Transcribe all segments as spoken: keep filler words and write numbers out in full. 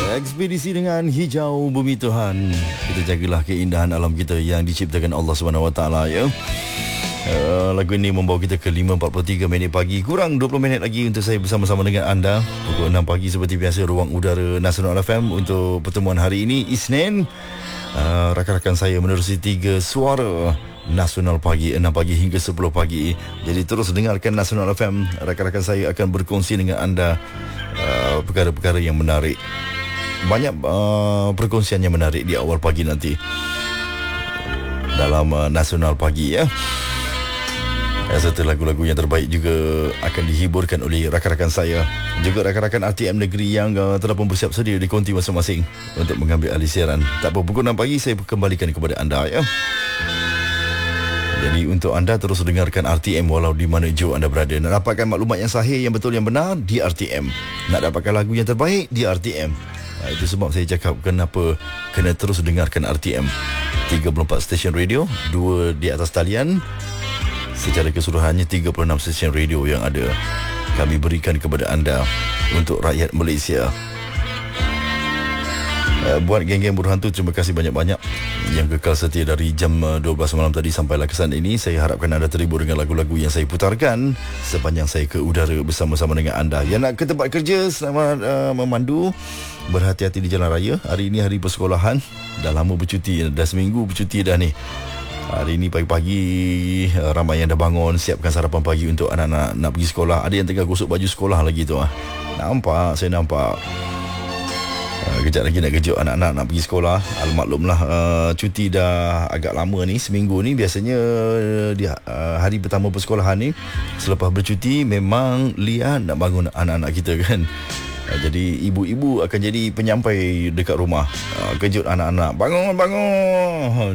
Ekspedisi dengan hijau bumi Tuhan. Kita jagalah keindahan alam kita yang diciptakan Allah Subhanahu Wa Taala, ya. Uh, lagu ini membawa kita ke lima empat puluh tiga minit pagi. Kurang dua puluh minit lagi untuk saya bersama-sama dengan anda. Pukul enam pagi seperti biasa, ruang udara Nasional F M untuk pertemuan hari ini, Isnin. Uh, rakan-rakan saya menerusi tiga suara Nasional pagi, enam pagi hingga sepuluh pagi. Jadi terus dengarkan Nasional F M. Rakan-rakan saya akan berkongsi dengan anda uh, perkara-perkara yang menarik. Banyak uh, perkongsian yang menarik di awal pagi nanti dalam uh, Nasional pagi, ya. Serta lagu-lagu yang terbaik juga akan dihiburkan oleh rakan-rakan saya, juga rakan-rakan R T M negeri yang uh, telah pun bersiap sedia di konti masing-masing untuk mengambil alih siaran. Tak apa, pukul enam pagi saya kembalikan kepada anda, ya. Jadi untuk anda terus dengarkan R T M walau di mana jauh anda berada. Nak dapatkan maklumat yang sahih, yang betul, yang benar di R T M. Nak dapatkan lagu yang terbaik di R T M. Nah, itu sebab saya cakap kenapa kena terus dengarkan R T M. tiga puluh empat stesen radio, dua di atas talian. Secara keseluruhannya tiga puluh enam stesen radio yang ada kami berikan kepada anda untuk rakyat Malaysia. Uh, buat geng-geng berhantu, terima kasih banyak-banyak yang kekal setia dari jam uh, dua belas malam tadi sampailah ke sana ini. Saya harapkan anda terhibur dengan lagu-lagu yang saya putarkan sepanjang saya ke udara bersama-sama dengan anda. Yang nak ke tempat kerja, selamat uh, memandu, berhati-hati di jalan raya. Hari ini hari persekolahan. Dah lama bercuti, dah seminggu bercuti dah ni. Hari ini pagi-pagi uh, ramai yang dah bangun, siapkan sarapan pagi untuk anak-anak nak pergi sekolah. Ada yang tengah gosok baju sekolah lagi tu. Ah. Nampak, saya nampak. Uh, kejap lagi nak kejut anak-anak nak pergi sekolah. Almaklumlah uh, cuti dah agak lama ni, seminggu ni. Biasanya uh, di uh, hari pertama persekolahan ni, selepas bercuti memang liat nak bangun anak-anak kita, kan. uh, Jadi ibu-ibu akan jadi penyampai dekat rumah, uh, kejut anak-anak, bangun, bangun.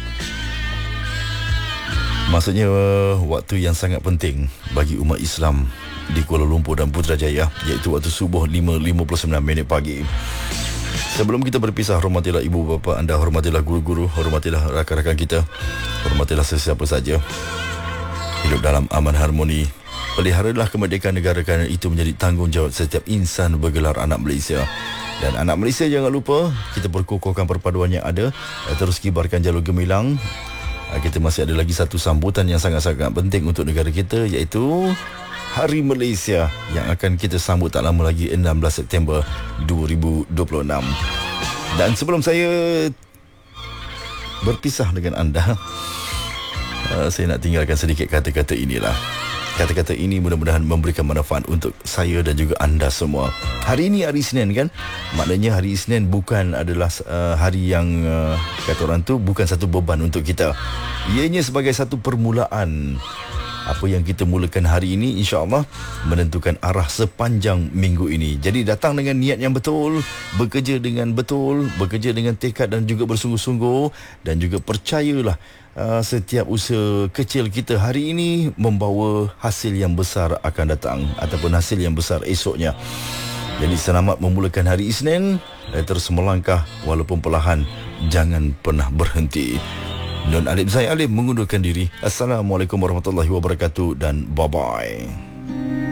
Maksudnya uh, waktu yang sangat penting bagi umat Islam di Kuala Lumpur dan Putrajaya, iaitu waktu subuh lima lima puluh sembilan minit pagi. Sebelum kita berpisah, hormatilah ibu bapa anda, hormatilah guru-guru, hormatilah rakan-rakan kita, hormatilah sesiapa saja. Hidup dalam aman harmoni. Peliharalah kemerdekaan negara kerana itu menjadi tanggungjawab setiap insan bergelar anak Malaysia. Dan anak Malaysia, jangan lupa kita perkukuhkan perpaduan yang ada, terus kibarkan jalur gemilang. Kita masih ada lagi satu sambutan yang sangat-sangat penting untuk negara kita, iaitu Hari Malaysia yang akan kita sambut tak lama lagi, enam belas September dua ribu dua puluh enam. Dan sebelum saya berpisah dengan anda, uh, saya nak tinggalkan sedikit kata-kata inilah. Kata-kata ini mudah-mudahan memberikan manfaat untuk saya dan juga anda semua. Hari ini hari Isnin, kan? Maknanya hari Isnin bukan adalah uh, hari yang uh, kata orang tu bukan satu beban untuk kita. Ianya sebagai satu permulaan. Apa yang kita mulakan hari ini, insya-Allah menentukan arah sepanjang minggu ini. Jadi datang dengan niat yang betul, bekerja dengan betul, bekerja dengan tekad dan juga bersungguh-sungguh, dan juga percayalah uh, setiap usaha kecil kita hari ini membawa hasil yang besar akan datang, ataupun hasil yang besar esoknya. Jadi selamat memulakan hari Isnin, terus melangkah walaupun perlahan, jangan pernah berhenti. Nun Alif, saya Alif mengundurkan diri. Assalamualaikum warahmatullahi wabarakatuh dan bye-bye.